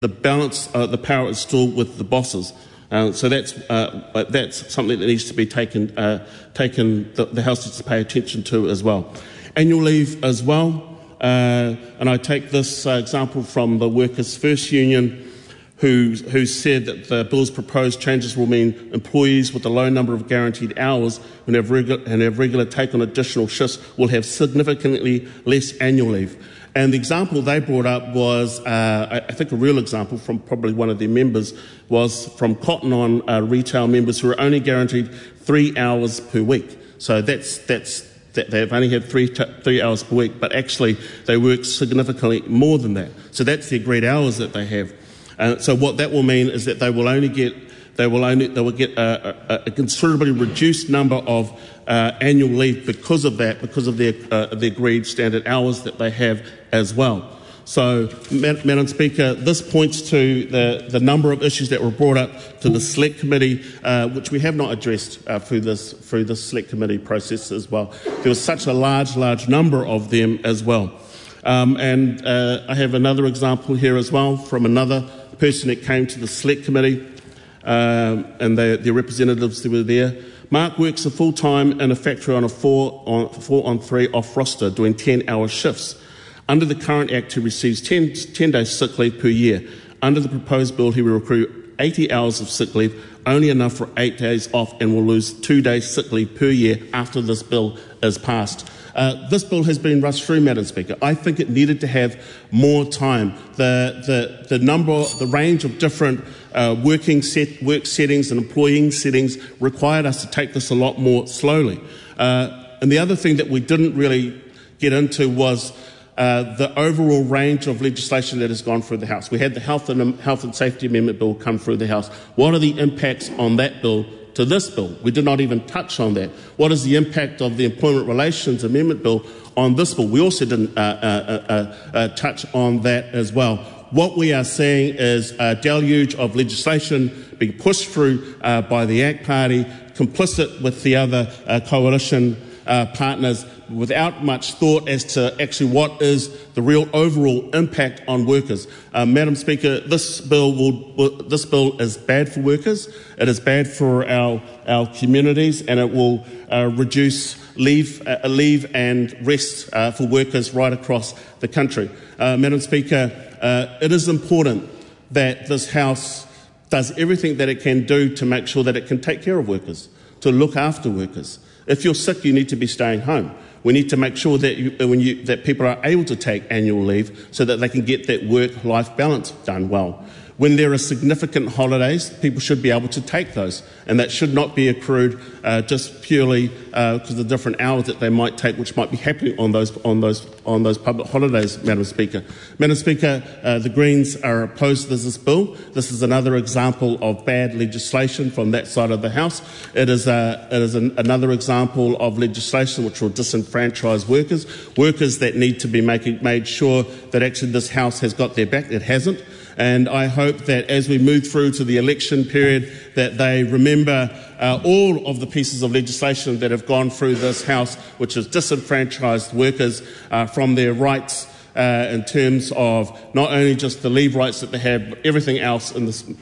the balance, the power is still with the bosses. So that's something that needs to be taken. The House needs to pay attention to as well. Annual leave as well, and I take this example from the Workers' First Union, who said that the bill's proposed changes will mean employees with a low number of guaranteed hours and have regular take on additional shifts will have significantly less annual leave. And the example they brought up was, I think a real example from probably one of their members, was from Cotton On retail members who are only guaranteed 3 hours per week. So they've only had 3 hours per week, but actually they work significantly more than that. So that's the agreed hours that they have. So what that will mean is that they will get a considerably reduced number of annual leave because of that, because of the agreed standard hours that they have as well. So, Madam Speaker, this points to the number of issues that were brought up to the Select Committee, which we have not addressed through this Select Committee process as well. There was such a large number of them as well. And I have another example here as well from another person that came to the Select Committee, and their representatives that were there. Mark works a full-time in a factory on a 4-on-3 off roster, doing 10-hour shifts. Under the current Act, he receives 10 days sick leave per year. Under the proposed bill, he will accrue 80 hours of sick leave, only enough for 8 days off, and will lose 2 days sick leave per year after this bill is passed. This bill has been rushed through, Madam Speaker. I think it needed to have more time. The range of different work settings and employing settings required us to take this a lot more slowly. And the other thing that we didn't really get into was the overall range of legislation that has gone through the House. We had the Health and Safety Amendment Bill come through the House. What are the impacts on that bill to this bill? We did not even touch on that. What is the impact of the Employment Relations Amendment Bill on this bill? We also didn't touch on that as well. What we are seeing is a deluge of legislation being pushed through by the ACT Party, complicit with the other coalition partners, without much thought as to actually what is the real overall impact on workers. Madam Speaker, this bill is bad for workers. It is bad for our communities, and it will reduce leave and rest for workers right across the country. Madam Speaker, it is important that this House does everything that it can do to make sure that it can take care of workers, to look after workers. If you're sick, you need to be staying home. We need to make sure that that people are able to take annual leave so that they can get that work-life balance done well. When there are significant holidays, people should be able to take those, and that should not be accrued just purely because of the different hours that they might take, which might be happening on those public holidays. Madam Speaker, the Greens are opposed to this bill. This is another example of bad legislation from that side of the House. It is another example of legislation which will disenfranchise workers that need to be made sure that actually this House has got their back. It hasn't. And I hope that as we move through to the election period, that they remember all of the pieces of legislation that have gone through this House, which has disenfranchised workers from their rights in terms of not only just the leave rights that they have, but everything else in this.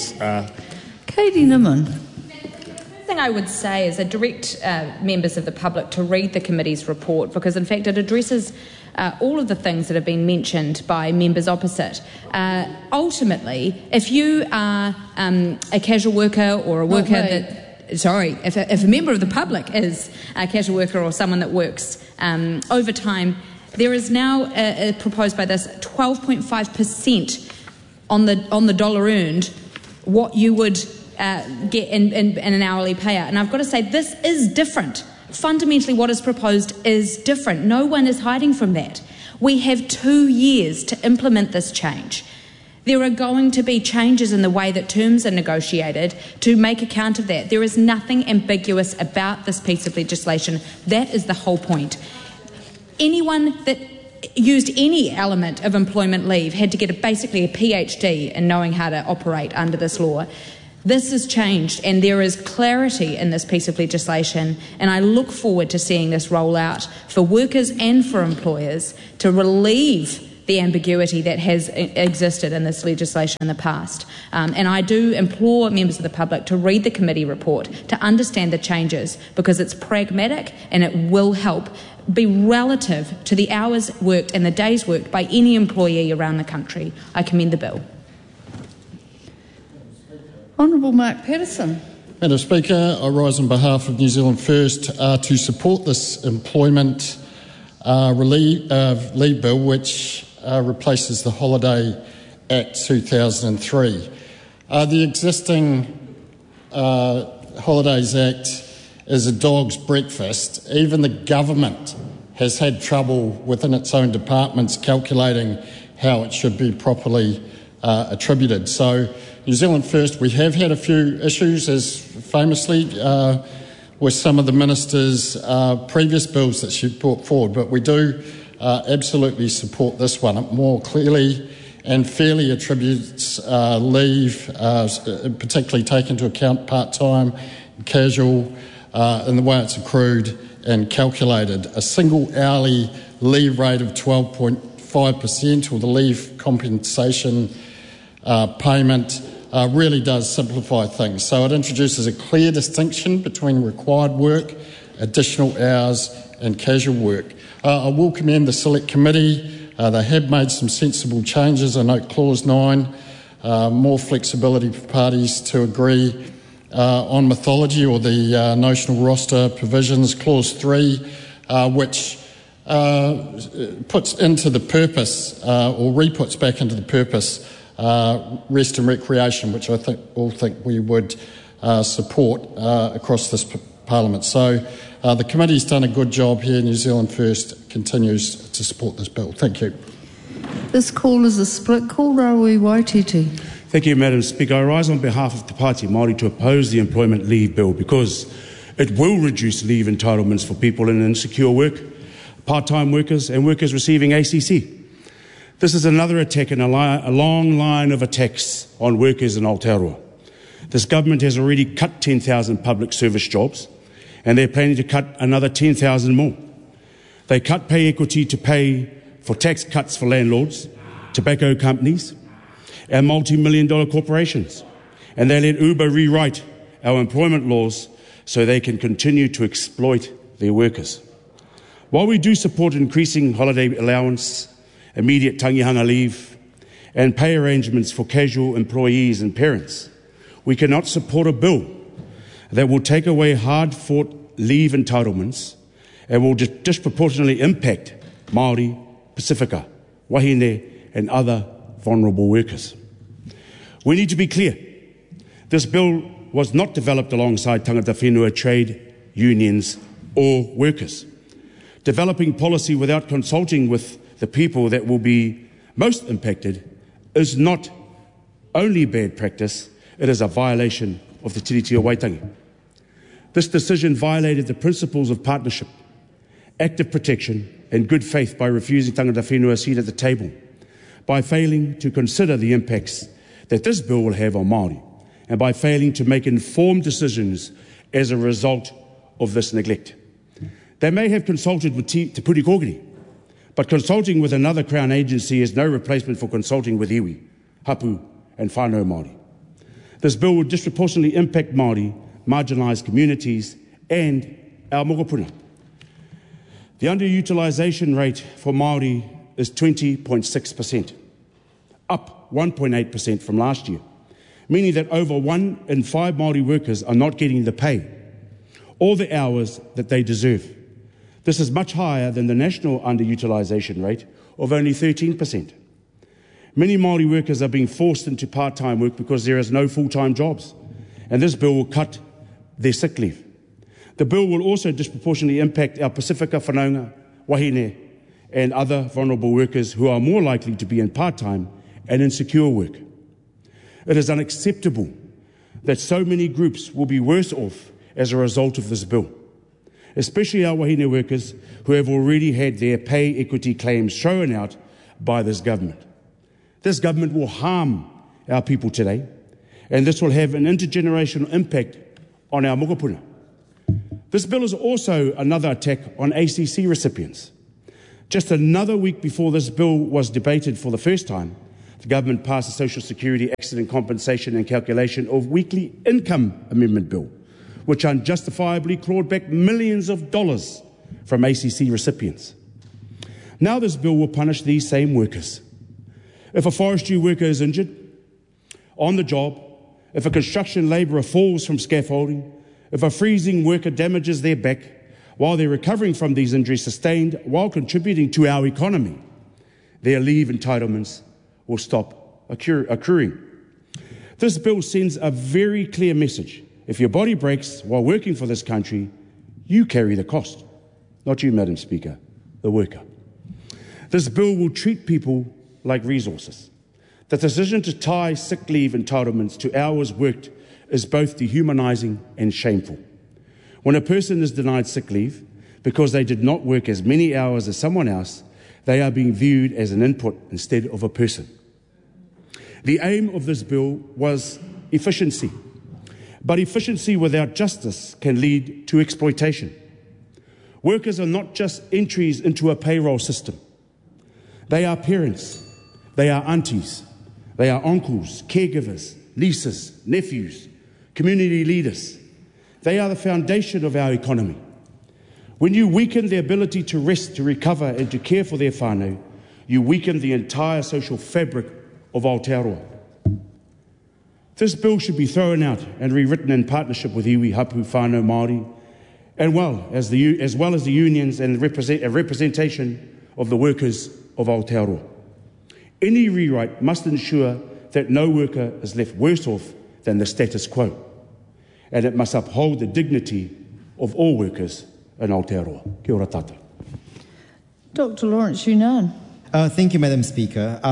Katie Nimmin. The thing I would say is I direct members of the public to read the committee's report, because in fact it addresses all of the things that have been mentioned by members opposite. Ultimately, if you are a casual worker or a worker if a member of the public is a casual worker or someone that works overtime, there is now proposed by this 12.5% on the dollar earned what you would get in an hourly payout. And I've got to say, this is different. Fundamentally, what is proposed is different. No one is hiding from that. We have 2 years to implement this change. There are going to be changes in the way that terms are negotiated to make account of that. There is nothing ambiguous about this piece of legislation. That is the whole point. Anyone that used any element of employment leave had to get basically a PhD in knowing how to operate under this law. This has changed, and there is clarity in this piece of legislation, and I look forward to seeing this roll out for workers and for employers to relieve the ambiguity that has existed in this legislation in the past. And I do implore members of the public to read the committee report to understand the changes, because it's pragmatic and it will help be relative to the hours worked and the days worked by any employee around the country. I commend the bill. Honourable Mark Patterson. Madam Speaker, I rise on behalf of New Zealand First to support this employment leave bill, which replaces the Holiday Act 2003. The existing Holidays Act is a dog's breakfast. Even the government has had trouble within its own departments calculating how it should be properly attributed. So New Zealand First, we have had a few issues, as famously, with some of the Minister's previous bills that she brought forward, but we do absolutely support this one. It more clearly and fairly attributes leave, particularly take into account part-time, casual, in the way it's accrued and calculated. A single hourly leave rate of 12.5%, or the leave compensation payment, really does simplify things. So it introduces a clear distinction between required work, additional hours and casual work. I will commend the Select Committee. They have made some sensible changes. I note Clause 9, more flexibility for parties to agree on mythology or the notional roster provisions. Clause 3, which puts into the purpose or re-puts back into the purpose rest and recreation, which I think we would support across this Parliament. So the committee's done a good job here. New Zealand First continues to support this bill. Thank you. This call is a split call. Raui Waititi. Thank you, Madam Speaker. I rise on behalf of Te Pāti Māori to oppose the Employment Leave Bill because it will reduce leave entitlements for people in insecure work, part-time workers and workers receiving ACC. This is another attack in a long line of attacks on workers in Aotearoa. This government has already cut 10,000 public service jobs, and they're planning to cut another 10,000 more. They cut pay equity to pay for tax cuts for landlords, tobacco companies, and multi-million-dollar corporations. And they let Uber rewrite our employment laws so they can continue to exploit their workers. While we do support increasing holiday allowance, immediate tangihanga leave, and pay arrangements for casual employees and parents, we cannot support a bill that will take away hard-fought leave entitlements and will disproportionately impact Māori, Pacifica, wahine, and other vulnerable workers. We need to be clear. This bill was not developed alongside tangata whenua, trade unions or workers. Developing policy without consulting with the people that will be most impacted is not only bad practice, it is a violation of the Tiriti o Waitangi. This decision violated the principles of partnership, active protection and good faith by refusing tangata whenua a seat at the table, by failing to consider the impacts that this bill will have on Māori, and by failing to make informed decisions as a result of this neglect. They may have consulted with Te Puri Kōkiri, but consulting with another Crown agency is no replacement for consulting with iwi, hapu and whānau Māori. This bill will disproportionately impact Māori, marginalised communities and our mokopuna. The underutilisation rate for Māori is 20.6%, up 1.8% from last year, meaning that over 1 in 5 Māori workers are not getting the pay or the hours that they deserve. This is much higher than the national underutilisation rate of only 13%. Many Māori workers are being forced into part-time work because there is no full-time jobs, and this bill will cut their sick leave. The bill will also disproportionately impact our Pacifica, whanaunga, wahine, and other vulnerable workers who are more likely to be in part-time and insecure work. It is unacceptable that so many groups will be worse off as a result of this bill, especially our wahine workers who have already had their pay equity claims thrown out by this government. This government will harm our people today, and this will have an intergenerational impact on our mokopuna. This bill is also another attack on ACC recipients. Just another week before this bill was debated for the first time, the government passed the Social Security Accident Compensation and Calculation of Weekly Income Amendment Bill, which unjustifiably clawed back millions of dollars from ACC recipients. Now this bill will punish these same workers. If a forestry worker is injured on the job, if a construction labourer falls from scaffolding, if a freezing worker damages their back while they're recovering from these injuries sustained while contributing to our economy, their leave entitlements will stop accruing. This bill sends a very clear message. If your body breaks while working for this country, you carry the cost. Not you, Madam Speaker, the worker. This bill will treat people like resources. The decision to tie sick leave entitlements to hours worked is both dehumanising and shameful. When a person is denied sick leave because they did not work as many hours as someone else, they are being viewed as an input instead of a person. The aim of this bill was efficiency, but efficiency without justice can lead to exploitation. Workers are not just entries into a payroll system. They are parents, they are aunties, they are uncles, caregivers, nieces, nephews, community leaders. They are the foundation of our economy. When you weaken their ability to rest, to recover and to care for their whānau, you weaken the entire social fabric of Aotearoa. This bill should be thrown out and rewritten in partnership with iwi hapu whānau Māori, as well as the unions and a representation of the workers of Aotearoa. Any rewrite must ensure that no worker is left worse off than the status quo, and it must uphold the dignity of all workers in Aotearoa. Kia ora tātou. Dr. Lawrence Yunnan. Thank you, Madam Speaker.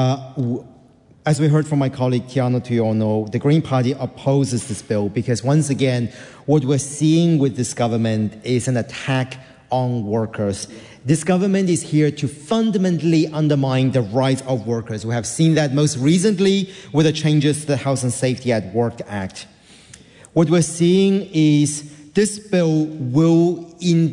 As we heard from my colleague Keanu Tuiono, the Green Party opposes this bill because, once again, what we're seeing with this government is an attack on workers. This government is here to fundamentally undermine the rights of workers. We have seen that most recently with the changes to the Health and Safety at Work Act. What we're seeing is this bill will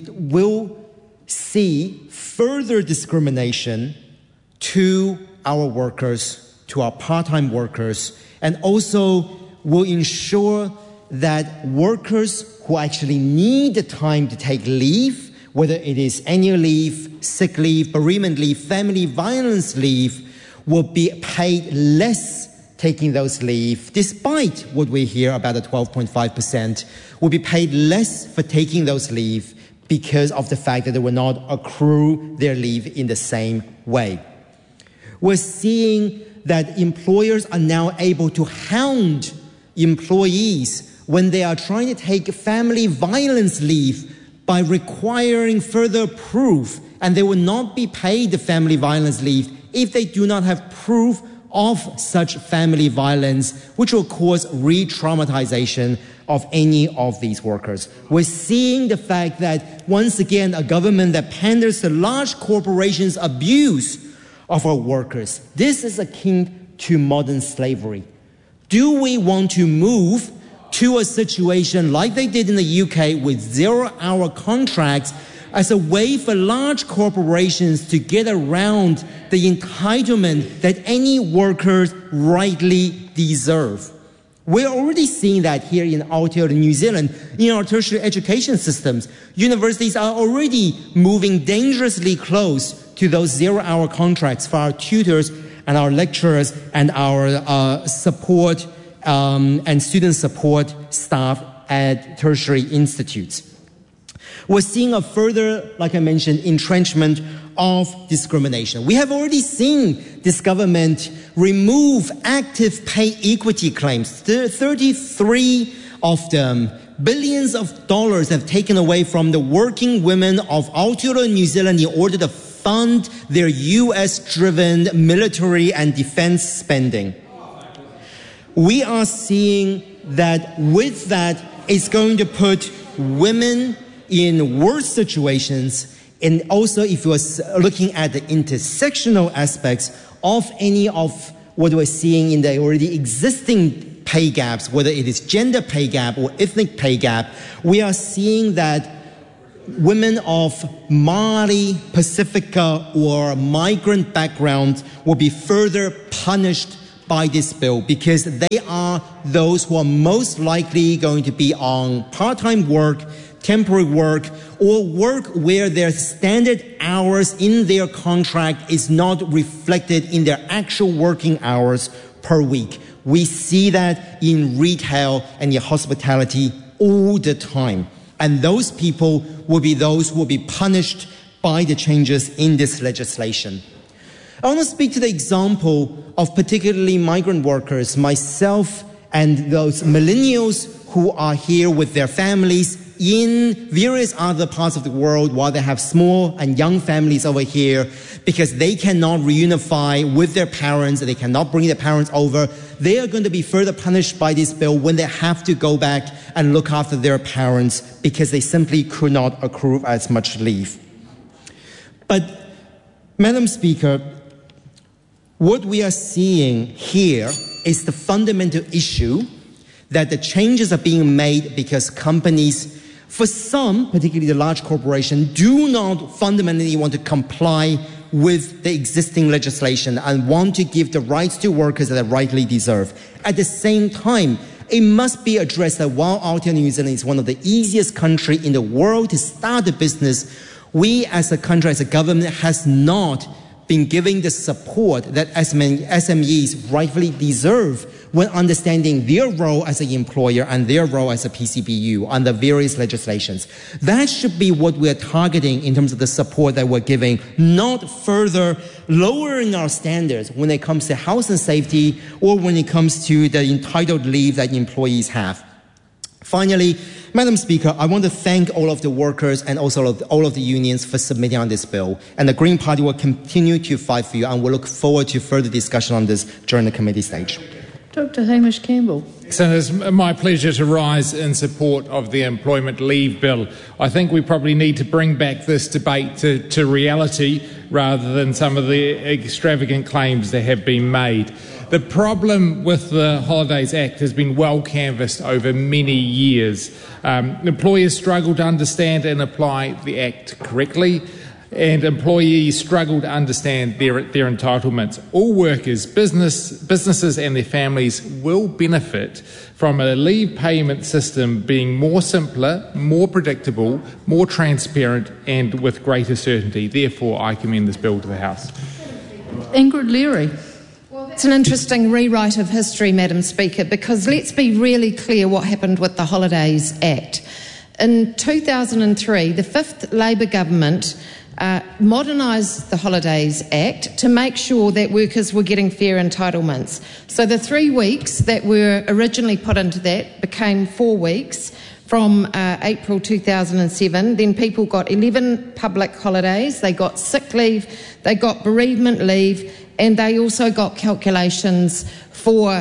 see further discrimination to our workers, to our part-time workers, and also will ensure that workers who actually need the time to take leave, whether it is annual leave, sick leave, bereavement leave, family violence leave, will be paid less taking those leave, despite what we hear about the 12.5%, will be paid less for taking those leave because of the fact that they will not accrue their leave in the same way. We're seeing that employers are now able to hound employees when they are trying to take family violence leave by requiring further proof, and they will not be paid the family violence leave if they do not have proof of such family violence, which will cause re-traumatization of any of these workers. We're seeing the fact that, once again, a government that panders to large corporations' abuse of our workers. This is akin to modern slavery. Do we want to move to a situation like they did in the UK with zero-hour contracts as a way for large corporations to get around the entitlement that any workers rightly deserve? We're already seeing that here in Aotearoa, New Zealand, in our tertiary education systems. Universities are already moving dangerously close to those zero-hour contracts for our tutors and our lecturers and our support and student support staff at tertiary institutes. We're seeing a further, like I mentioned, entrenchment of discrimination. We have already seen this government remove active pay equity claims. 33 of them, billions of dollars, have taken away from the working women of Aotearoa, New Zealand, in order to fund their US-driven military and defense spending. We are seeing that with that, it's going to put women in worse situations, and also if you are looking at the intersectional aspects of any of what we're seeing in the already existing pay gaps, whether it is gender pay gap or ethnic pay gap, we are seeing that women of Māori, Pacifica, or migrant background will be further punished by this bill because they are those who are most likely going to be on part-time work, temporary work, or work where their standard hours in their contract is not reflected in their actual working hours per week. We see that in retail and in hospitality all the time. And those people will be those who will be punished by the changes in this legislation. I want to speak to the example of particularly migrant workers, myself and those millennials who are here with their families in various other parts of the world while they have small and young families over here because they cannot reunify with their parents, they cannot bring their parents over. They are going to be further punished by this bill when they have to go back and look after their parents because they simply could not accrue as much leave. But, Madam Speaker, what we are seeing here is the fundamental issue that the changes are being made because companies, for some, particularly the large corporations, do not fundamentally want to comply with the existing legislation and want to give the rights to workers that they rightly deserve. At the same time, it must be addressed that while Aotearoa New Zealand is one of the easiest countries in the world to start a business, we as a country, as a government, has not been giving the support that SMEs rightfully deserve when understanding their role as an employer and their role as a PCBU under various legislations. That should be what we're targeting in terms of the support that we're giving, not further lowering our standards when it comes to health and safety or when it comes to the entitled leave that employees have. Finally, Madam Speaker, I want to thank all of the workers and also all of the unions for submitting on this bill. And the Green Party will continue to fight for you and we'll look forward to further discussion on this during the committee stage. Dr. Hamish Campbell. So it's my pleasure to rise in support of the Employment Leave Bill. I think we probably need to bring back this debate to reality rather than some of the extravagant claims that have been made. The problem with the Holidays Act has been well canvassed over many years. Employers struggle to understand and apply the Act correctly, and employees struggle to understand their entitlements. All workers, businesses and their families will benefit from a leave payment system being more simpler, more predictable, more transparent and with greater certainty. Therefore, I commend this bill to the House. Ingrid Leary. It's an interesting rewrite of history, Madam Speaker, because let's be really clear what happened with the Holidays Act. In 2003, the fifth Labor government modernised the Holidays Act to make sure that workers were getting fair entitlements. So the 3 weeks that were originally put into that became 4 weeks from April 2007. Then people got 11 public holidays, they got sick leave, they got bereavement leave, and they also got calculations for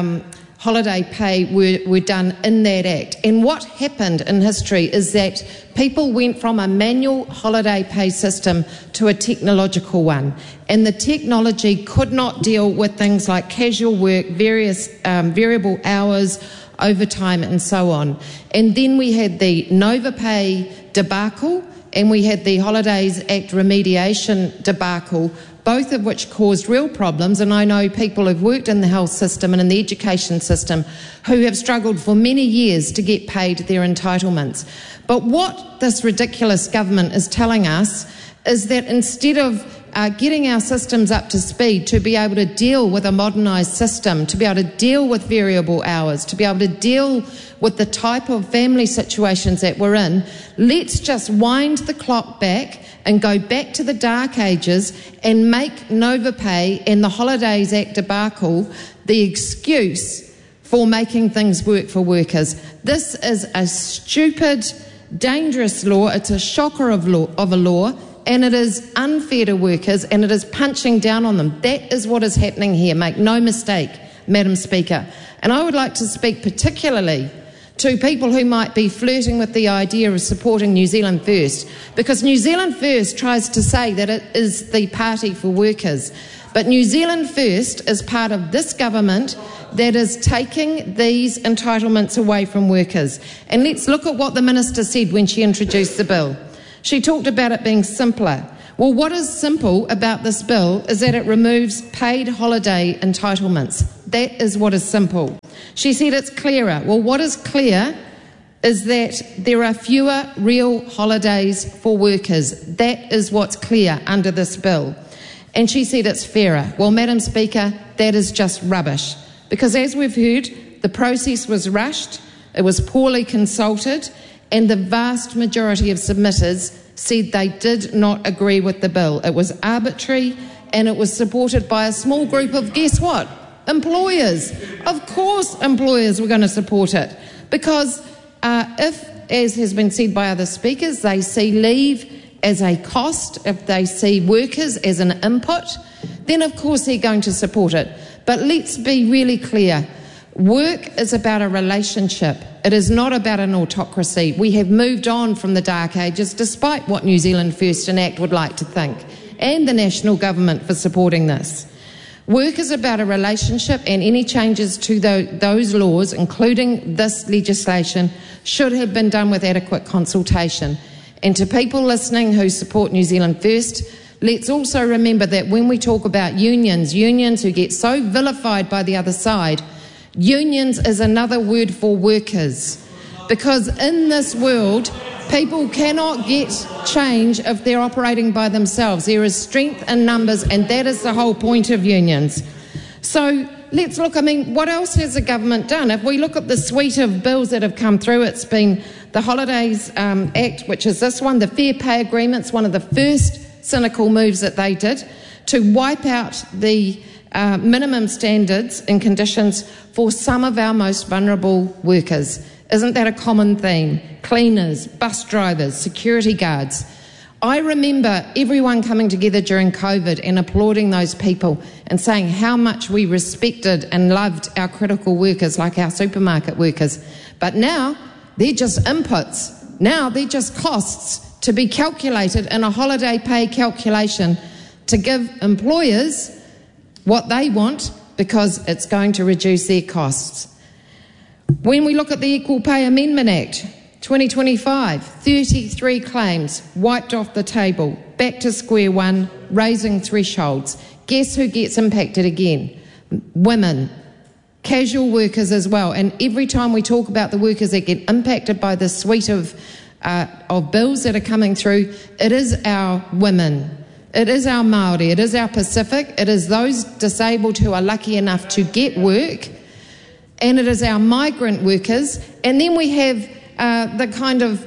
holiday pay were done in that Act. And what happened in history is that people went from a manual holiday pay system to a technological one. And the technology could not deal with things like casual work, various variable hours, overtime and so on. And then we had the Nova Pay debacle and we had the Holidays Act remediation debacle, both of which caused real problems. And I know people who've worked in the health system and in the education system who have struggled for many years to get paid their entitlements. But what this ridiculous government is telling us is that instead of getting our systems up to speed to be able to deal with a modernised system, to be able to deal with variable hours, to be able to deal with the type of family situations that we're in, let's just wind the clock back and go back to the dark ages and make Nova Pay and the Holidays Act debacle the excuse for making things work for workers. This is a stupid, dangerous law. It's a shocker of a law. And it is unfair to workers and it is punching down on them. That is what is happening here. Make no mistake, Madam Speaker. And I would like to speak particularly to people who might be flirting with the idea of supporting New Zealand First, because New Zealand First tries to say that it is the party for workers. But New Zealand First is part of this government that is taking these entitlements away from workers. And let's look at what the Minister said when she introduced the bill. She talked about it being simpler. Well, what is simple about this bill is that it removes paid holiday entitlements. That is what is simple. She said it's clearer. Well, what is clear is that there are fewer real holidays for workers. That is what's clear under this bill. And she said it's fairer. Well, Madam Speaker, that is just rubbish. Because as we've heard, the process was rushed, it was poorly consulted, and the vast majority of submitters said they did not agree with the bill. It was arbitrary, and it was supported by a small group of, guess what? Employers. Of course employers were going to support it. Because if, as has been said by other speakers, they see leave as a cost, if they see workers as an input, then of course they're going to support it. But let's be really clear. Work is about a relationship. It is not about an autocracy. We have moved on from the dark ages, despite what New Zealand First and ACT would like to think, and the national government for supporting this. Work is about a relationship, and any changes to those laws, including this legislation, should have been done with adequate consultation. And to people listening who support New Zealand First, let's also remember that when we talk about unions who get so vilified by the other side, unions is another word for workers. Because in this world, people cannot get change if they're operating by themselves. There is strength in numbers, and that is the whole point of unions. So let's look, what else has the government done? If we look at the suite of bills that have come through, it's been the Holidays Act, which is this one, the Fair Pay Agreement's one of the first cynical moves that they did to wipe out the minimum standards and conditions for some of our most vulnerable workers. Isn't that a common theme? Cleaners, bus drivers, security guards. I remember everyone coming together during COVID and applauding those people and saying how much we respected and loved our critical workers like our supermarket workers. But now they're just inputs. Now they're just costs to be calculated in a holiday pay calculation to give employers what they want because it's going to reduce their costs. When we look at the Equal Pay Amendment Act, 2025, 33 claims wiped off the table, back to square one, raising thresholds. Guess who gets impacted again? Women, casual workers as well. And every time we talk about the workers that get impacted by this suite of bills that are coming through, it is our women. It is our Māori, it is our Pacific, it is those disabled who are lucky enough to get work, and it is our migrant workers. And then we have the kind of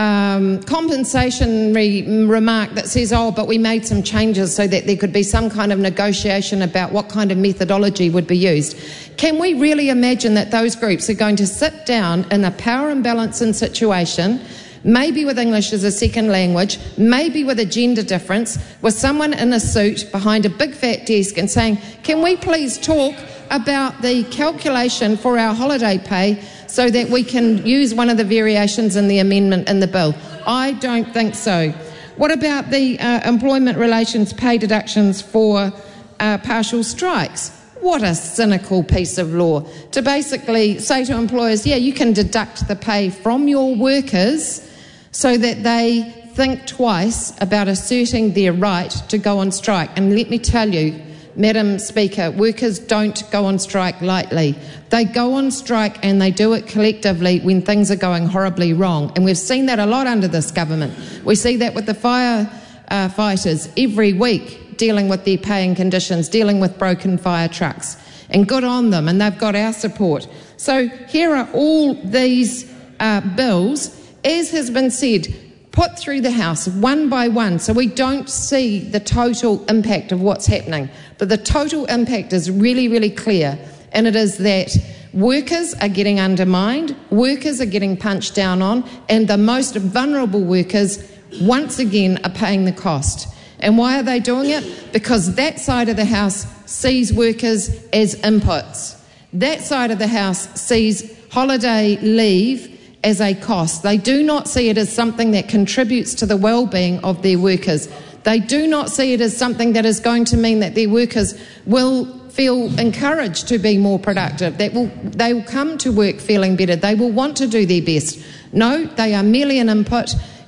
compensation remark that says, oh, but we made some changes so that there could be some kind of negotiation about what kind of methodology would be used. Can we really imagine that those groups are going to sit down in a power imbalancing situation, maybe with English as a second language, maybe with a gender difference, with someone in a suit behind a big fat desk and saying, can we please talk about the calculation for our holiday pay so that we can use one of the variations in the amendment in the bill? I don't think so. What about the employment relations pay deductions for partial strikes? What a cynical piece of law to basically say to employers, yeah, you can deduct the pay from your workers so that they think twice about asserting their right to go on strike. And let me tell you, Madam Speaker, workers don't go on strike lightly. They go on strike and they do it collectively when things are going horribly wrong. And we've seen that a lot under this government. We see that with the firefighters every week dealing with their pay and conditions, dealing with broken fire trucks. And good on them, and they've got our support. So here are all these bills, as has been said, put through the House one by one so we don't see the total impact of what's happening. But the total impact is really, really clear, and it is that workers are getting undermined, workers are getting punched down on, and the most vulnerable workers once again are paying the cost. And why are they doing it? Because that side of the House sees workers as inputs. That side of the House sees holiday leave as a cost. They do not see it as something that contributes to the well-being of their workers. They do not see it as something that is going to mean that their workers will feel encouraged to be more productive, that they will come to work feeling better, they will want to do their best. No, they are merely an input,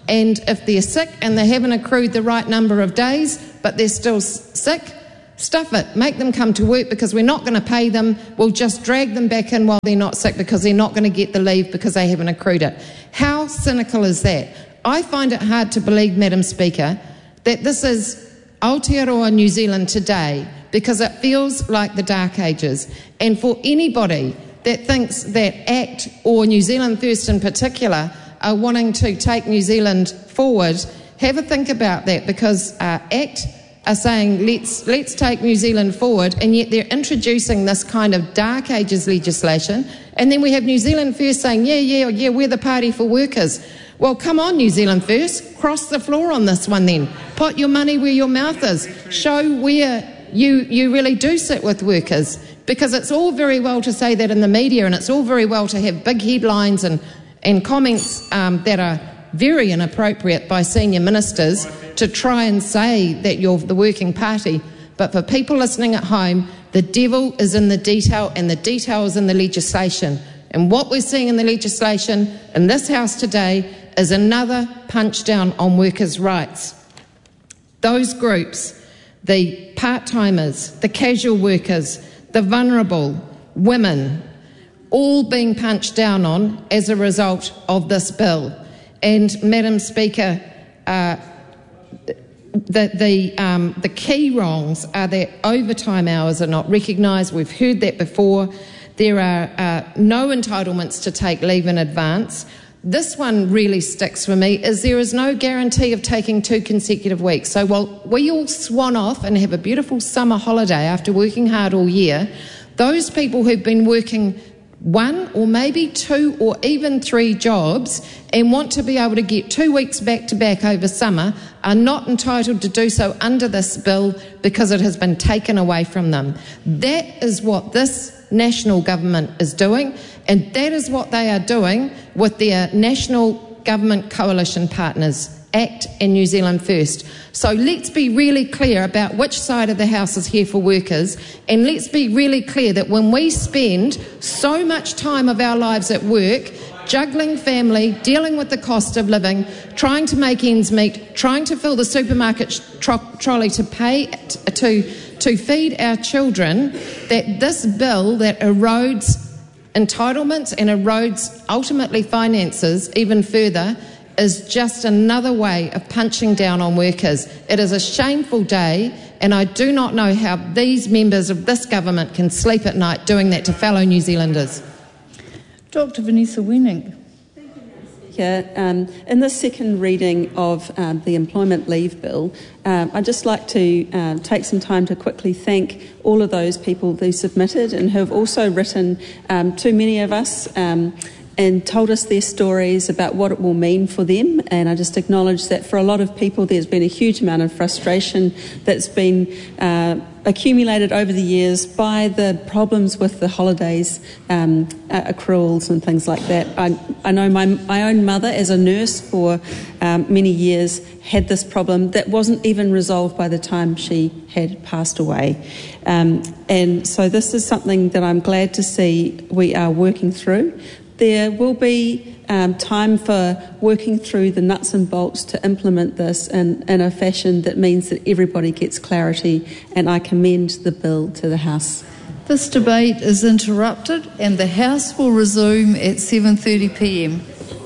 And if they're sick and they haven't accrued the right number of days, but they're still sick, stuff it. Make them come to work, because we're not going to pay them. We'll just drag them back in while they're not sick, because they're not going to get the leave because they haven't accrued it. How cynical is that? I find it hard to believe, Madam Speaker, that this is Aotearoa New Zealand today, because it feels like the Dark Ages. And for anybody that thinks that ACT, or New Zealand First in particular, are wanting to take New Zealand forward, have a think about that, because ACT are saying let's take New Zealand forward, and yet they're introducing this kind of Dark Ages legislation. And then we have New Zealand First saying, yeah, we're the party for workers. Well, come on, New Zealand First, cross the floor on this one then. Put your money where your mouth is. Show where you really do sit with workers, because it's all very well to say that in the media, and it's all very well to have big headlines and comments that are very inappropriate by senior ministers to try and say that you're the working party. But for people listening at home, the devil is in the detail, and the detail is in the legislation. And what we're seeing in the legislation in this House today is another punch down on workers' rights. Those groups, the part-timers, the casual workers, the vulnerable, women, all being punched down on as a result of this bill. And, Madam Speaker, the key wrongs are that overtime hours are not recognised. We've heard that before. There are no entitlements to take leave in advance. This one really sticks for me, is there is no guarantee of taking 2 consecutive weeks. So while we all swan off and have a beautiful summer holiday after working hard all year, those people who've been working 1 or maybe 2 or even 3 jobs and want to be able to get 2 weeks back to back over summer are not entitled to do so under this bill, because it has been taken away from them. That is what this national government is doing, and that is what they are doing with their national government coalition partners, ACT and New Zealand First. So let's be really clear about which side of the House is here for workers, and let's be really clear that when we spend so much time of our lives at work, juggling family, dealing with the cost of living, trying to make ends meet, trying to fill the supermarket trolley to pay to feed our children, that this bill that erodes entitlements and erodes ultimately finances even further is just another way of punching down on workers. It is a shameful day, and I do not know how these members of this government can sleep at night doing that to fellow New Zealanders. Dr. Vanessa Wenning. In the second reading of the Employment Leave Bill, I'd just like to take some time to quickly thank all of those people who submitted and who have also written to many of us and told us their stories about what it will mean for them. And I just acknowledge that for a lot of people there's been a huge amount of frustration that's been accumulated over the years by the problems with the holidays, accruals and things like that. I know my own mother, as a nurse for many years, had this problem that wasn't even resolved by the time she had passed away. And so this is something that I'm glad to see we are working through. There will be time for working through the nuts and bolts to implement this in a fashion that means that everybody gets clarity, and I commend the bill to the House. This debate is interrupted, and the House will resume at 7:30 p.m.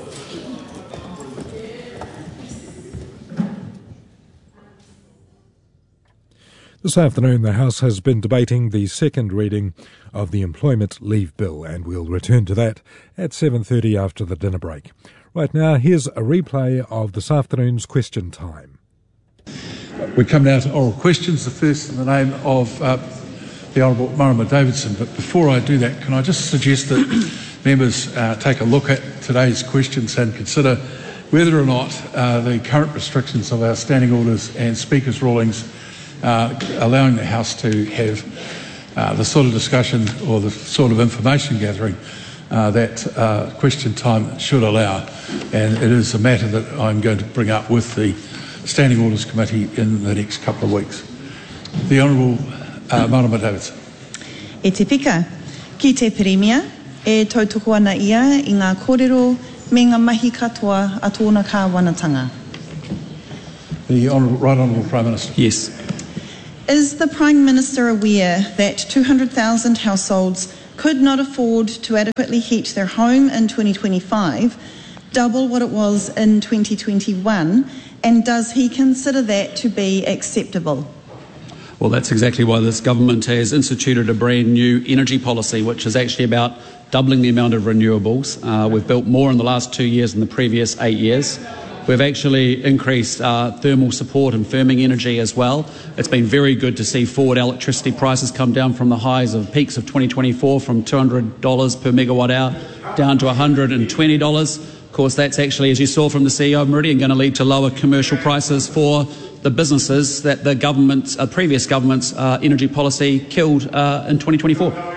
This afternoon, the House has been debating the second reading of the Employment Leave Bill, and we'll return to that at 7:30 after the dinner break. Right now, here's a replay of this afternoon's question time. We come now to oral questions, the first in the name of the Honourable Marama Davidson. But before I do that, can I just suggest that members take a look at today's questions and consider whether or not the current restrictions of our standing orders and Speaker's rulings allowing the House to have the sort of discussion or the sort of information gathering that question time should allow. And it is a matter that I'm going to bring up with the Standing Orders Committee in the next couple of weeks. The Honourable Marama Davidson. E te pika, ki te Peremia, e tautoko ana ia I ngā kōrero me ngā mahi katoa a tōna kāwanatanga. The Right Honourable Prime Minister. Yes. Is the Prime Minister aware that 200,000 households could not afford to adequately heat their home in 2025, double what it was in 2021, and does he consider that to be acceptable? Well, that's exactly why this government has instituted a brand new energy policy, which is actually about doubling the amount of renewables. We've built more in the last 2 years than the previous 8 years. We've actually increased thermal support and firming energy as well. It's been very good to see forward electricity prices come down from the highs of peaks of 2024 from $200 per megawatt hour down to $120. Of course, that's actually, as you saw from the CEO of Meridian, going to lead to lower commercial prices for the businesses that the government's, previous government's energy policy killed in 2024.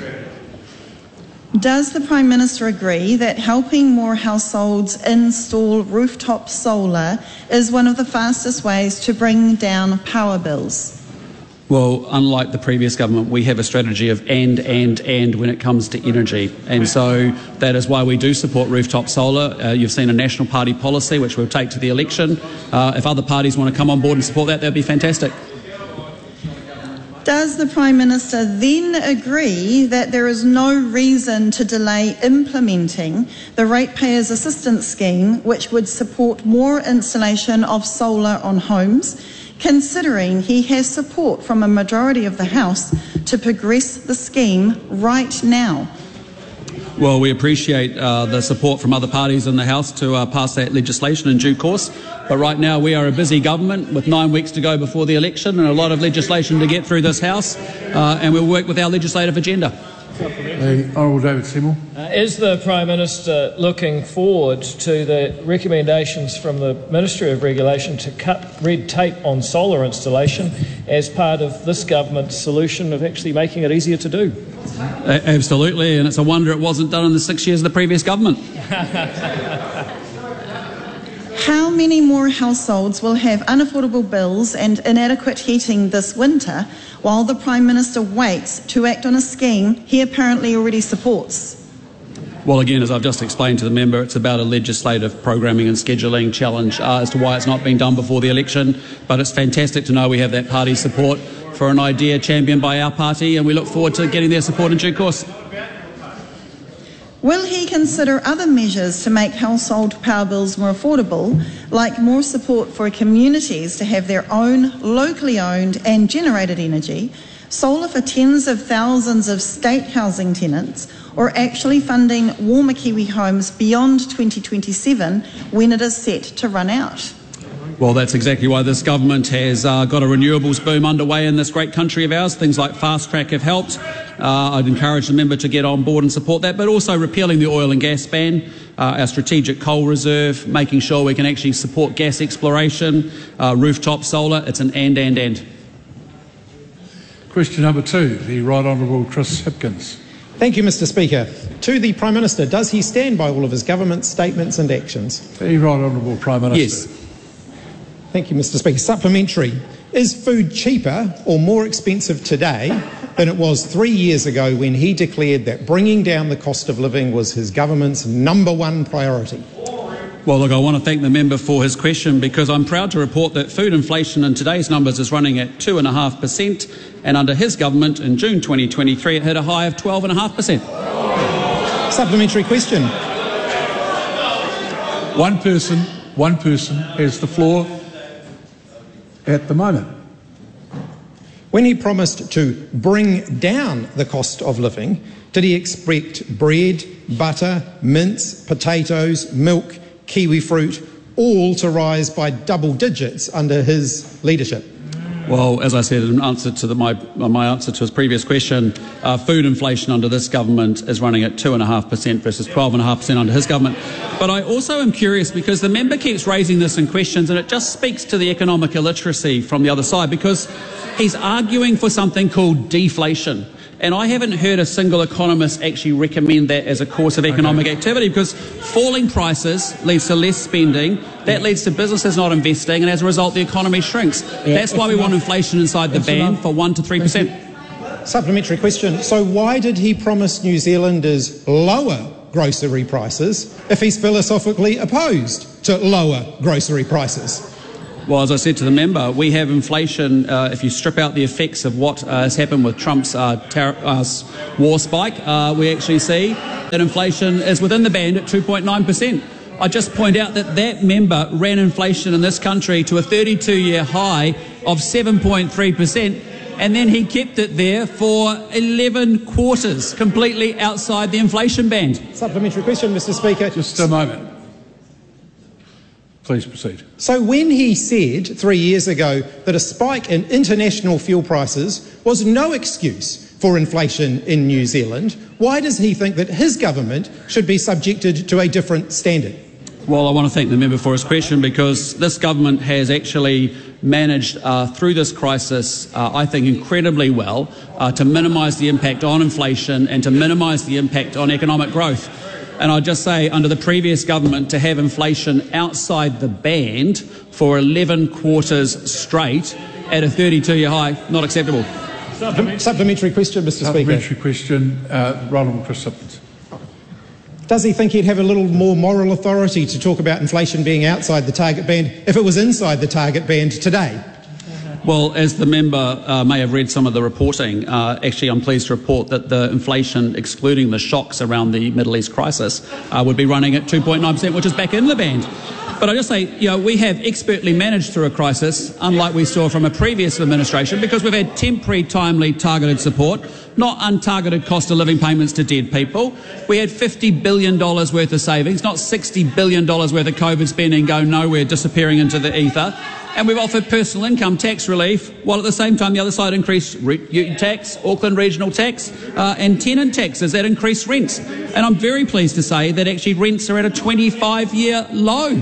Does the Prime Minister agree that helping more households install rooftop solar is one of the fastest ways to bring down power bills? Well, unlike the previous government, we have a strategy of and when it comes to energy. And so that is why we do support rooftop solar. You've seen a National Party policy, which we'll take to the election. If other parties want to come on board and support that, that'd be fantastic. Does the Prime Minister then agree that there is no reason to delay implementing the Ratepayers Assistance Scheme, which would support more installation of solar on homes, considering he has support from a majority of the House to progress the scheme right now? Well, we appreciate the support from other parties in the House to pass that legislation in due course. But right now we are a busy government with 9 weeks to go before the election and a lot of legislation to get through this House, and we'll work with our legislative agenda. The Honourable David Seymour. Is the Prime Minister looking forward to the recommendations from the Ministry of Regulation to cut red tape on solar installation as part of this government's solution of actually making it easier to do? Absolutely, and it's a wonder it wasn't done in the 6 years of the previous government. How many more households will have unaffordable bills and inadequate heating this winter while the Prime Minister waits to act on a scheme he apparently already supports? Well, again, as I've just explained to the member, it's about a legislative programming and scheduling challenge as to why it's not been done before the election. But it's fantastic to know we have that party support for an idea championed by our party, and we look forward to getting their support in due course. Will he consider other measures to make household power bills more affordable, like more support for communities to have their own locally owned and generated energy, solar for tens of thousands of state housing tenants, or actually funding warmer Kiwi homes beyond 2027 when it is set to run out? Well, that's exactly why this government has got a renewables boom underway in this great country of ours. Things like Fast Track have helped. I'd encourage the member to get on board and support that, but also repealing the oil and gas ban, our strategic coal reserve, making sure we can actually support gas exploration, rooftop solar. It's an and. Question number 2, the Right Honourable Chris Hipkins. Thank you, Mr Speaker. To the Prime Minister, does he stand by all of his government statements and actions? The Right Honourable Prime Minister. Yes. Thank you, Mr Speaker. Supplementary. Is food cheaper or more expensive today than it was 3 years ago when he declared that bringing down the cost of living was his government's #1 priority? Well, look, I want to thank the member for his question because I'm proud to report that food inflation in today's numbers is running at 2.5%, and under his government in June 2023 it hit a high of 12.5%. Supplementary question. One person has the floor at the moment. When he promised to bring down the cost of living, did he expect bread, butter, mince, potatoes, milk, kiwi fruit, all to rise by double digits under his leadership? Well, as I said in answer to my answer to his previous question, food inflation under this government is running at 2.5% versus 12.5% under his government. But I also am curious because the member keeps raising this in questions, and it just speaks to the economic illiteracy from the other side because he's arguing for something called deflation. And I haven't heard a single economist actually recommend that as a course of economic activity because falling prices leads to less spending, that leads to businesses not investing, and as a result the economy shrinks. That's why we want inflation inside the band for 1 to 3%. Supplementary question. So why did he promise New Zealanders lower grocery prices if he's philosophically opposed to lower grocery prices? Well, as I said to the member, we have inflation. If you strip out the effects of what has happened with Trump's war spike, we actually see that inflation is within the band at 2.9%. I just point out that that member ran inflation in this country to a 32-year high of 7.3%, and then he kept it there for 11 quarters, completely outside the inflation band. Supplementary question, Mr. Speaker. Just a moment. Please proceed. So when he said 3 years ago that a spike in international fuel prices was no excuse for inflation in New Zealand, why does he think that his government should be subjected to a different standard? Well, I want to thank the member for his question, because this government has actually managed through this crisis, I think, incredibly well to minimise the impact on inflation and to minimise the impact on economic growth. And I'd just say, under the previous government, to have inflation outside the band for 11 quarters straight at a 32-year high, not acceptable. Supplementary question, Mr. Speaker. Supplementary question, Ronald Chris Sippins. Does he think he'd have a little more moral authority to talk about inflation being outside the target band if it was inside the target band today? Well, as the member may have read some of the reporting, actually I'm pleased to report that the inflation, excluding the shocks around the Middle East crisis, would be running at 2.9%, which is back in the band. But I just say, we have expertly managed through a crisis, unlike we saw from a previous administration, because we've had temporary, timely, targeted support, not untargeted cost of living payments to dead people. We had $50 billion worth of savings, not $60 billion worth of COVID spending go nowhere, disappearing into the ether. And we've offered personal income tax relief, while at the same time the other side increased ute tax, Auckland regional tax, and tenant taxes that increased rents. And I'm very pleased to say that actually rents are at a 25-year low.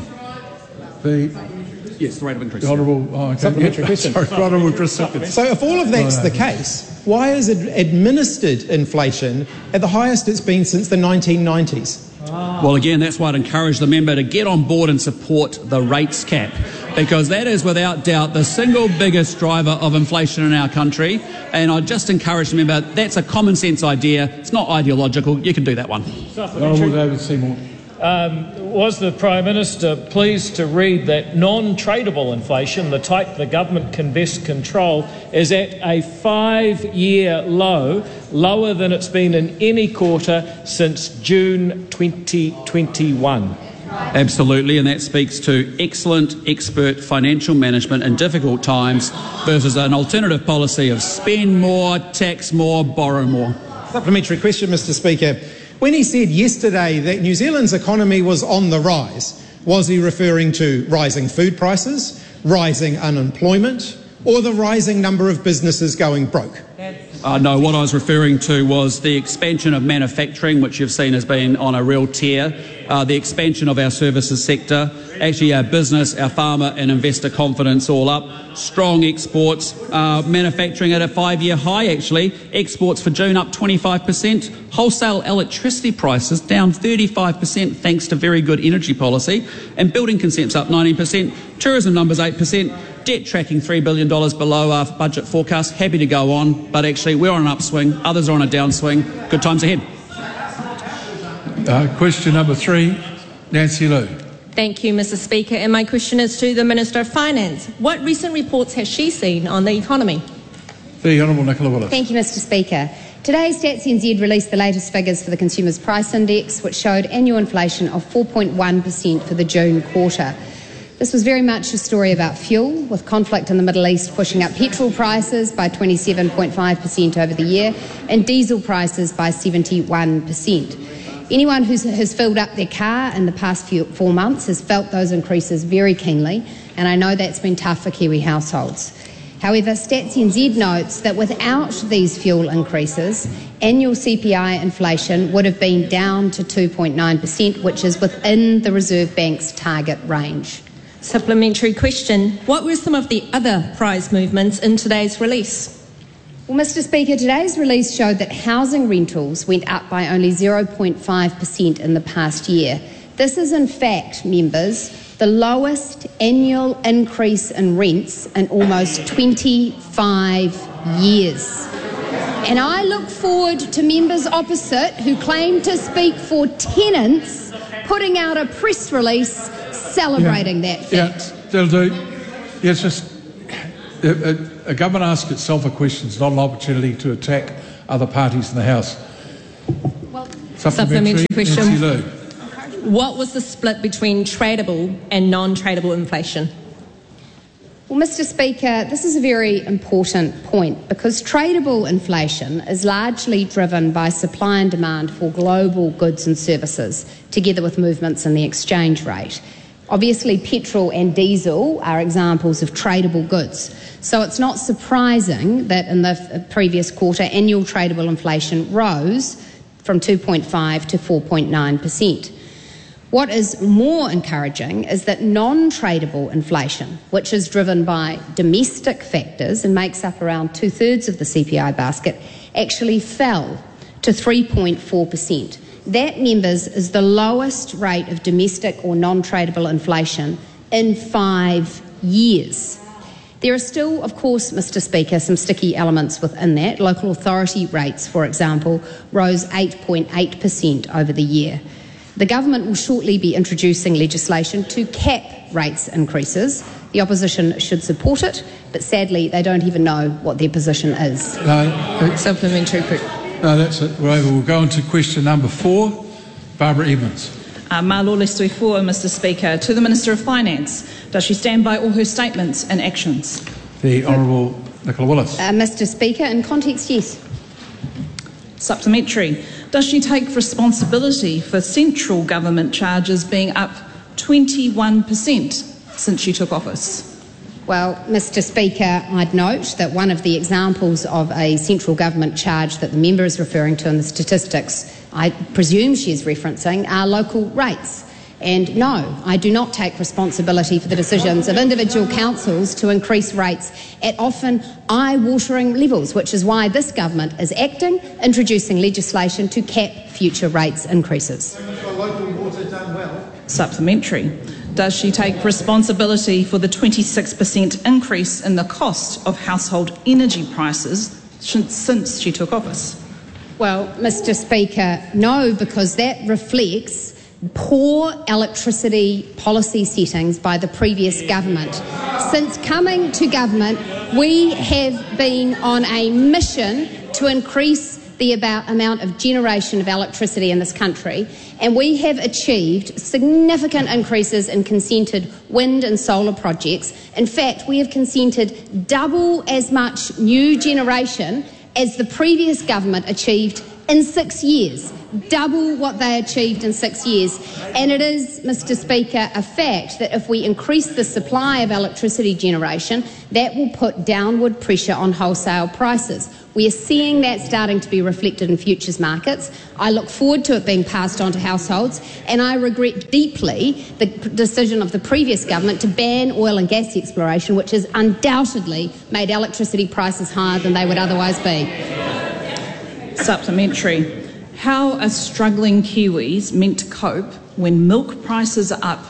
Yes, the rate of increase. Supplementary question. Sorry, Honourable Chris Sippins. So if all of that's the case, why is it administered inflation at the highest it's been since the 1990s? Well, again, that's why I'd encourage the member to get on board and support the rates cap, because that is without doubt the single biggest driver of inflation in our country. And I'd just encourage the member, that's a common sense idea. It's not ideological. You can do that one. Honourable David Seymour. Was the Prime Minister pleased to read that non-tradable inflation, the type the government can best control, is at a 5-year low, lower than it's been in any quarter since June 2021? Absolutely, and that speaks to excellent expert financial management in difficult times versus an alternative policy of spend more, tax more, borrow more. Supplementary question, Mr. Speaker. When he said yesterday that New Zealand's economy was on the rise, was he referring to rising food prices, rising unemployment, or the rising number of businesses going broke? No, what I was referring to was the expansion of manufacturing, which you've seen has been on a real tear, the expansion of our services sector, actually our business, our farmer and investor confidence all up, strong exports, manufacturing at a 5-year high actually, exports for June up 25%, wholesale electricity prices down 35% thanks to very good energy policy, and building consents up 19%, tourism numbers 8%, debt tracking $3 billion below our budget forecast. Happy to go on, but actually we're on an upswing, others are on a downswing. Good times ahead. Question number 3, Nancy Liu. Thank you, Mr. Speaker. And my question is to the Minister of Finance. What recent reports has she seen on the economy? The Honourable Nicola Willis. Thank you, Mr. Speaker. Today, Stats NZ released the latest figures for the Consumers Price Index, which showed annual inflation of 4.1% for the June quarter. This was very much a story about fuel, with conflict in the Middle East pushing up petrol prices by 27.5% over the year and diesel prices by 71%. Anyone who has filled up their car in the past 4 months has felt those increases very keenly, and I know that's been tough for Kiwi households. However, Stats NZ notes that without these fuel increases, annual CPI inflation would have been down to 2.9%, which is within the Reserve Bank's target range. Supplementary question. What were some of the other price movements in today's release? Well, Mr. Speaker, today's release showed that housing rentals went up by only 0.5% in the past year. This is, in fact, members, the lowest annual increase in rents in almost 25 years. And I look forward to members opposite who claim to speak for tenants putting out a press release celebrating that fact. Yeah, they'll do. Yeah, it's just a government asks itself a question. It's not an opportunity to attack other parties in the House. Well, supplementary question. Nancy Lou. What was the split between tradable and non-tradable inflation? Well, Mr. Speaker, this is a very important point because tradable inflation is largely driven by supply and demand for global goods and services, together with movements in the exchange rate. Obviously, petrol and diesel are examples of tradable goods. So it's not surprising that in the previous quarter, annual tradable inflation rose from 2.5 to 4.9%. What is more encouraging is that non-tradable inflation, which is driven by domestic factors and makes up around 2/3 of the CPI basket, actually fell to 3.4%. That, members, is the lowest rate of domestic or non-tradable inflation in 5 years. There are still, of course, Mr. Speaker, some sticky elements within that. Local authority rates, for example, rose 8.8% over the year. The government will shortly be introducing legislation to cap rates increases. The opposition should support it, but sadly they don't even know what their position is. Supplementary. No, that's it. We're over. We'll go on to question number 4. Barbara Edmonds. Malo Lestui for Mr. Speaker. To the Minister of Finance, does she stand by all her statements and actions? The Honourable Nicola Willis. Mr. Speaker, in context, yes. Supplementary. Does she take responsibility for central government charges being up 21% since she took office? Well, Mr. Speaker, I'd note that one of the examples of a central government charge that the member is referring to in the statistics, I presume she is referencing, are local rates. And no, I do not take responsibility for the decisions of individual councils to increase rates at often eye-watering levels, which is why this government is acting, introducing legislation to cap future rates increases. Supplementary. Does she take responsibility for the 26% increase in the cost of household energy prices since she took office? Well, Mr. Speaker, no, because that reflects poor electricity policy settings by the previous government. Since coming to government, we have been on a mission to increase the amount of generation of electricity in this country, and we have achieved significant increases in consented wind and solar projects. In fact, we have consented double as much new generation as the previous government achieved in 6 years. Double what they achieved in 6 years. And it is, Mr. Speaker, a fact that if we increase the supply of electricity generation, that will put downward pressure on wholesale prices. We are seeing that starting to be reflected in futures markets. I look forward to it being passed on to households, and I regret deeply the decision of the previous government to ban oil and gas exploration, which has undoubtedly made electricity prices higher than they would otherwise be. Supplementary. How are struggling Kiwis meant to cope when milk prices are up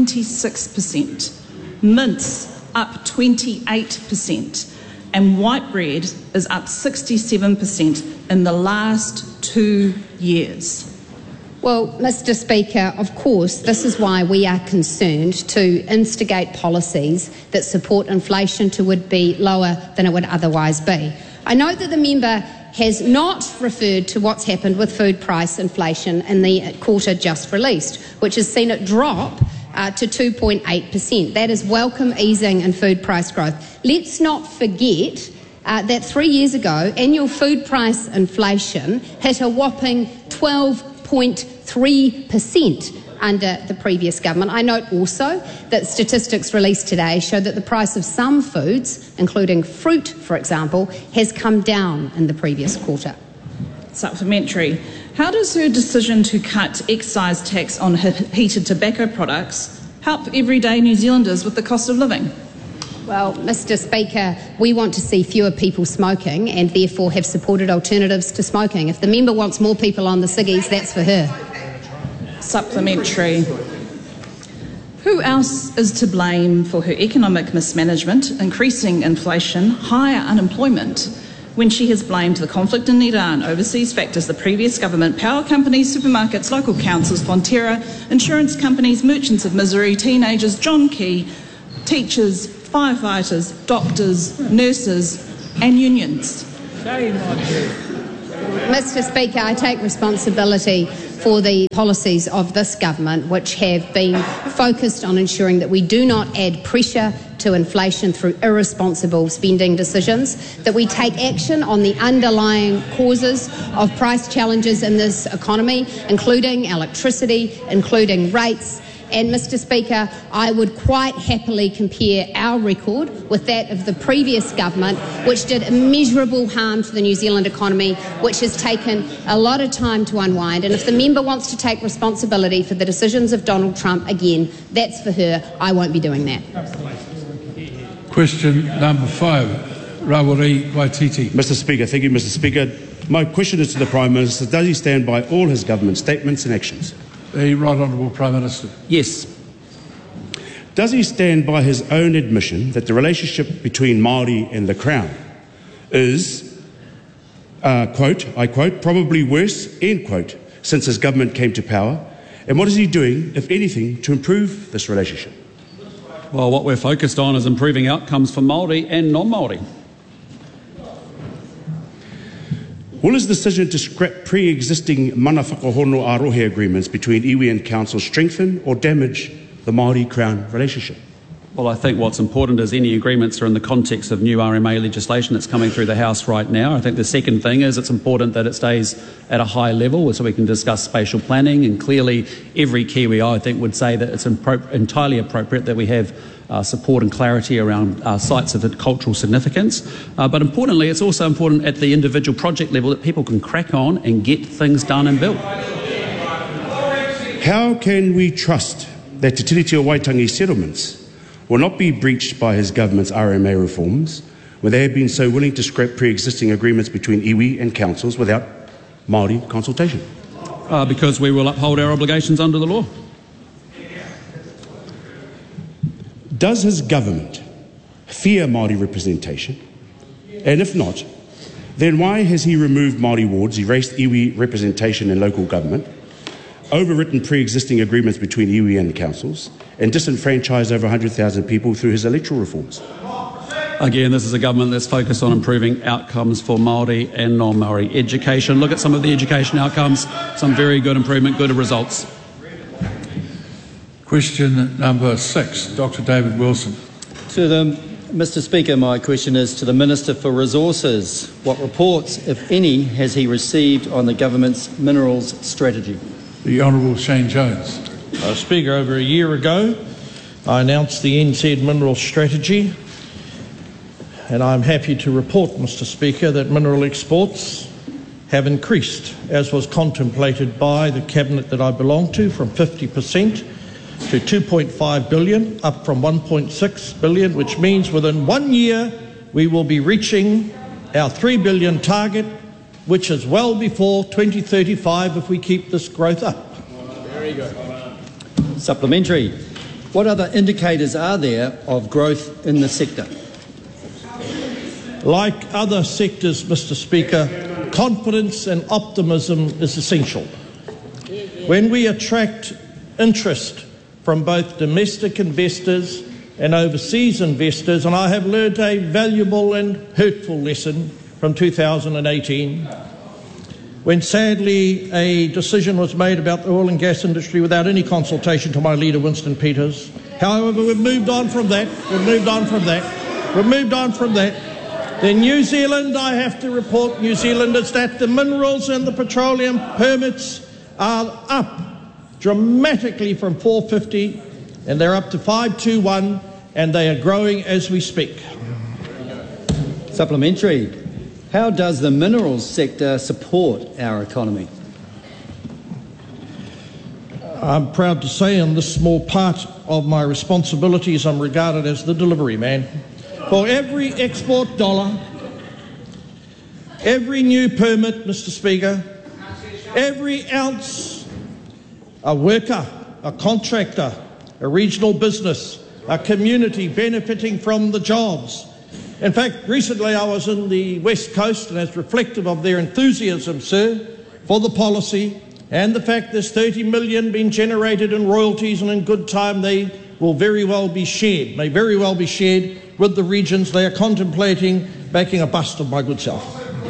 26%, mince up 28%, and white bread is up 67% in the last 2 years? Well, Mr. Speaker, of course, this is why we are concerned to instigate policies that support inflation to be lower than it would otherwise be. I note that the member has not referred to what's happened with food price inflation in the quarter just released, which has seen it drop to 2.8%. That is welcome easing in food price growth. Let's not forget that 3 years ago, annual food price inflation hit a whopping 12.3% under the previous government. I note also that statistics released today show that the price of some foods, including fruit, for example, has come down in the previous quarter. Supplementary. How does her decision to cut excise tax on heated tobacco products help everyday New Zealanders with the cost of living? Well, Mr. Speaker, we want to see fewer people smoking and therefore have supported alternatives to smoking. If the member wants more people on the ciggies, that's for her. Supplementary. Who else is to blame for her economic mismanagement, increasing inflation, higher unemployment, when she has blamed the conflict in Iran, overseas factors, the previous government, power companies, supermarkets, local councils, Fonterra, insurance companies, merchants of misery, teenagers, John Key, teachers, firefighters, doctors, nurses and unions. Mr. Speaker, I take responsibility for the policies of this government, which have been focused on ensuring that we do not add pressure to inflation through irresponsible spending decisions, that we take action on the underlying causes of price challenges in this economy, including electricity, including rates. And, Mr. Speaker, I would quite happily compare our record with that of the previous government, which did immeasurable harm to the New Zealand economy, which has taken a lot of time to unwind. And if the member wants to take responsibility for the decisions of Donald Trump again, that's for her. I won't be doing that. Question number 5, Rawiri Waititi. Mr. Speaker, thank you, Mr. Speaker. My question is to the Prime Minister. Does he stand by all his government statements and actions? The Right Honourable Prime Minister. Yes. Does he stand by his own admission that the relationship between Māori and the Crown is, quote, I quote, probably worse, end quote, since his government came to power? And what is he doing, if anything, to improve this relationship? Well, what we're focused on is improving outcomes for Māori and non-Māori. Will his decision to scrap pre-existing mana whakahono ārohe agreements between iwi and council strengthen or damage the Māori-Crown relationship? Well, I think what's important is any agreements are in the context of new RMA legislation that's coming through the House right now. I think the second thing is it's important that it stays at a high level so we can discuss spatial planning, and clearly every Kiwi, I think, would say that it's entirely appropriate that we have support and clarity around sites of cultural significance. But importantly, it's also important at the individual project level that people can crack on and get things done and built. How can we trust that Te Tiriti o Waitangi settlements will not be breached by his government's RMA reforms, where they have been so willing to scrap pre-existing agreements between iwi and councils without Māori consultation? Because we will uphold our obligations under the law. Does his government fear Māori representation? And if not, then why has he removed Māori wards, erased iwi representation in local government, overwritten pre-existing agreements between iwi and councils, and disenfranchised over 100,000 people through his electoral reforms? Again, this is a government that's focused on improving outcomes for Māori and non-Māori. Education, look at some of the education outcomes, some very good improvement, good results. Question number 6, Dr. David Wilson. Mr. Speaker, my question is to the Minister for Resources. What reports, if any, has he received on the government's minerals strategy? The Honourable Shane Jones. Speaker, over a year ago, I announced the NZ Minerals Strategy, and I'm happy to report, Mr. Speaker, that mineral exports have increased, as was contemplated by the Cabinet that I belong to, from 50% to 2.5 billion, up from 1.6 billion, which means within 1 year we will be reaching our 3 billion target, which is well before 2035 if we keep this growth up. Very good. Supplementary. What other indicators are there of growth in the sector? Like other sectors, Mr. Speaker, confidence and optimism is essential. When we attract interest from both domestic investors and overseas investors, and I have learned a valuable and hurtful lesson from 2018, when sadly a decision was made about the oil and gas industry without any consultation to my leader, Winston Peters. However, we've moved on from that. Then New Zealand, I have to report, New Zealand, is that the minerals and the petroleum permits are up dramatically from 450, and they're up to 521, and they are growing as we speak. Supplementary. How does the minerals sector support our economy? I'm proud to say in this small part of my responsibilities I'm regarded as the delivery man. For every export dollar, every new permit, Mr. Speaker, every ounce, a worker, a contractor, a regional business, a community benefiting from the jobs, In fact, recently I was in the West Coast, and as reflective of their enthusiasm, sir, for the policy and the fact there's 30 million being generated in royalties, and in good time they will very well be shared, may very well be shared with the regions. They are contemplating making a bust of my good self.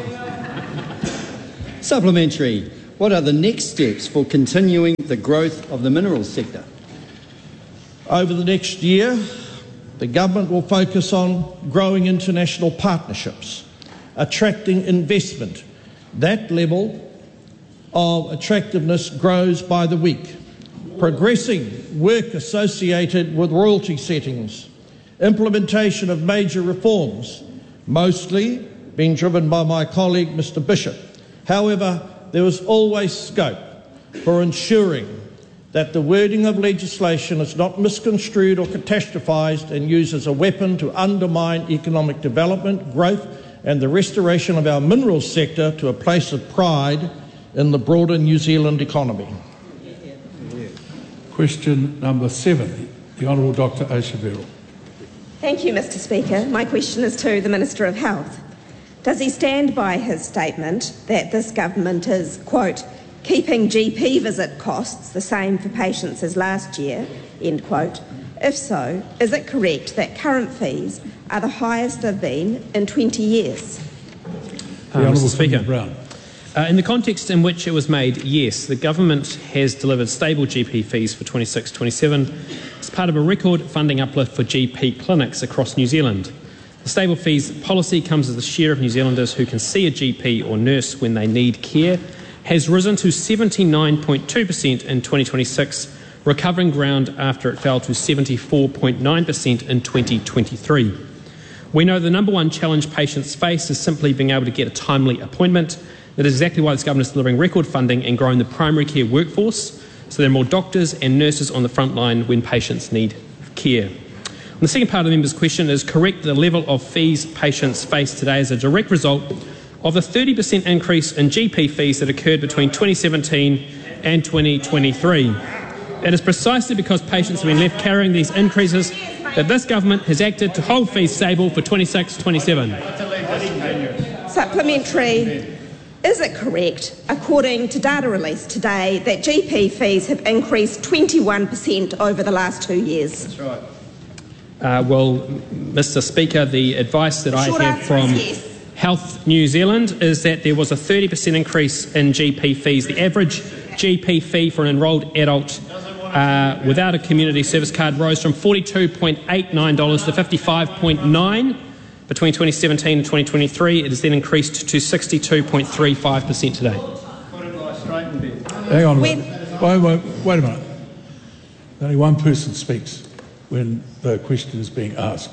Supplementary. What are the next steps for continuing the growth of the minerals sector? Over the next year, the government will focus on growing international partnerships, attracting investment. That level of attractiveness grows by the week. Progressing work associated with royalty settings, implementation of major reforms, mostly being driven by my colleague Mr Bishop. However, there is always scope for ensuring that the wording of legislation is not misconstrued or catastrophised and used as a weapon to undermine economic development, growth and the restoration of our minerals sector to a place of pride in the broader New Zealand economy. Question number 7, the Honourable Dr Aisha Verrall. Thank you, Mr Speaker. My question is to the Minister of Health. Does he stand by his statement that this government is, quote, keeping GP visit costs the same for patients as last year, end quote? If so, is it correct that current fees are the highest they've been in 20 years? Mr Speaker, in the context in which it was made, yes, the government has delivered stable GP fees for 26-27 as part of a record funding uplift for GP clinics across New Zealand. The stable fees policy comes as the share of New Zealanders who can see a GP or nurse when they need care has risen to 79.2% in 2026, recovering ground after it fell to 74.9% in 2023. We know the number one challenge patients face is simply being able to get a timely appointment. That is exactly why this government is delivering record funding and growing the primary care workforce, so there are more doctors and nurses on the front line when patients need care. And the second part of the member's question is correct. The level of fees patients face today is a direct result of the 30% increase in GP fees that occurred between 2017 and 2023. It is precisely because patients have been left carrying these increases that this government has acted to hold fees stable for 26-27. Supplementary. Is it correct, according to data released today, that GP fees have increased 21% over the last 2 years? That's right. Well, Mr Speaker, the advice that I have from Health New Zealand is that there was a 30% increase in GP fees. The average GP fee for an enrolled adult without a community service card rose from $42.89 to $55.9 between 2017 and 2023. It has then increased to 62.35% today. Hang on a minute. Wait a minute. Only one person speaks when the question is being asked.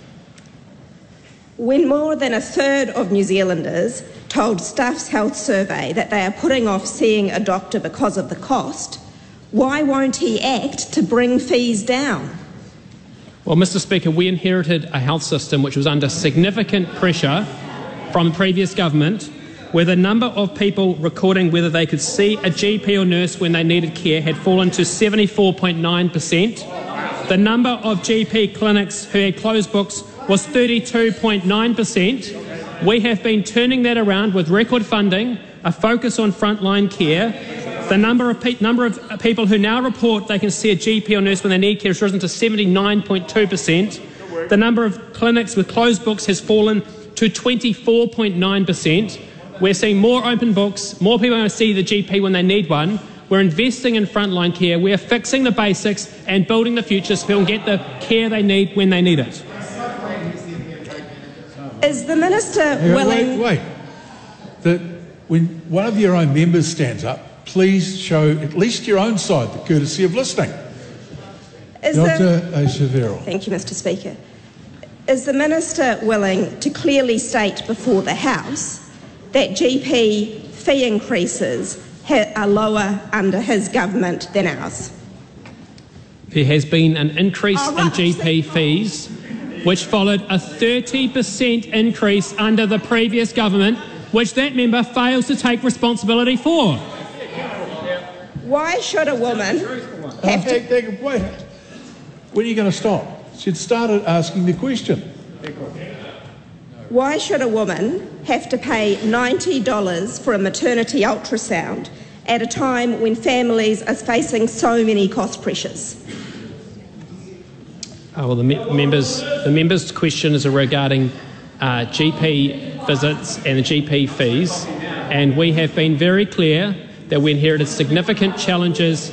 When more than a third of New Zealanders told Stuff's Health Survey that they are putting off seeing a doctor because of the cost, why won't he act to bring fees down? Well, Mr Speaker, we inherited a health system which was under significant pressure from the previous government, where the number of people recording whether they could see a GP or nurse when they needed care had fallen to 74.9%. The number of GP clinics who had closed books was 32.9%. We have been turning that around with record funding, a focus on frontline care. The number of people who now report they can see a GP or nurse when they need care has risen to 79.2%. The number of clinics with closed books has fallen to 24.9%. We're seeing more open books, more people going to see the GP when they need one. We're investing in frontline care. We're fixing the basics and building the future so people can get the care they need when they need it. Is the Minister willing... Wait. When one of your own members stands up, please show at least your own side the courtesy of listening. Dr. Aisha Verrall. Thank you, Mr Speaker. Is the Minister willing to clearly state before the House that GP fee increases are lower under his government than ours? There has been an increase in GP fees, which followed a 30% increase under the previous government, which that member fails to take responsibility for. Why should a woman have to... Wait. When are you going to stop? She'd started asking the question. why should a woman have to pay $90 for a maternity ultrasound at a time when families are facing so many cost pressures? Well, the member's question is regarding GP visits and the GP fees, and we have been very clear that we inherited significant challenges